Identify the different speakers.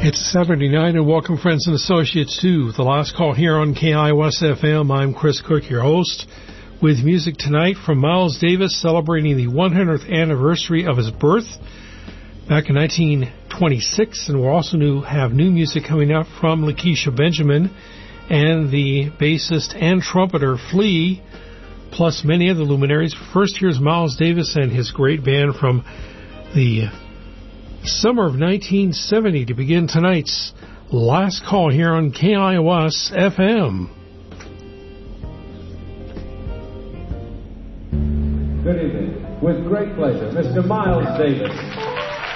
Speaker 1: It's Saturday night, and welcome, friends and associates, to The Last Call here on KIOS FM. I'm Chris Cook, your host, with music tonight from Miles Davis, celebrating the 100th anniversary of his birth back in 1926. And we'll also have new music coming out from Lakeisha Benjamin and the bassist and trumpeter Flea, plus many other luminaries. First, here's Miles Davis and his great band from the summer of 1970 to begin tonight's Last Call here on KIOS FM.
Speaker 2: Good evening. With great pleasure, Mr. Miles Davis.